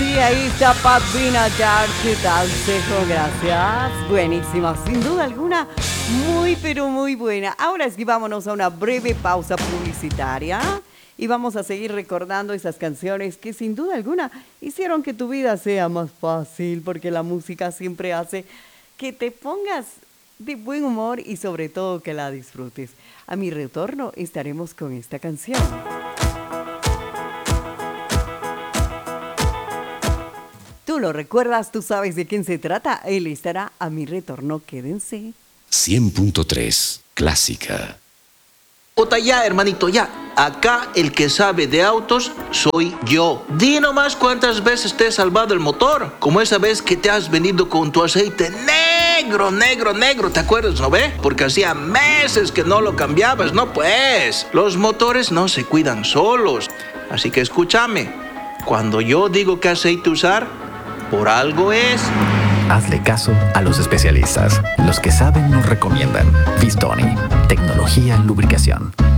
Sí, ahí está Pat Benatar. ¿Qué tal, Sejo? Gracias. Buenísima, sin duda alguna. Muy, pero muy buena. Ahora sí, vámonos a una breve pausa publicitaria. Y vamos a seguir recordando esas canciones que sin duda alguna hicieron que tu vida sea más fácil, porque la música siempre hace que te pongas de buen humor y sobre todo que la disfrutes. A mi retorno estaremos con esta canción. Tú lo recuerdas, tú sabes de quién se trata. Él estará a mi retorno, quédense. 100.3 Clásica. Ota ya, hermanito, ya. Acá el que sabe de autos soy yo. Di nomás cuántas veces te he salvado el motor. Como esa vez que te has venido con tu aceite negro, ¿te acuerdas, no ve? Porque hacía meses que no lo cambiabas, ¿no? Pues, los motores no se cuidan solos. Así que escúchame, cuando yo digo qué aceite usar, por algo es. Hazle caso a los especialistas. Los que saben nos recomiendan. Vistoni, tecnología en lubricación.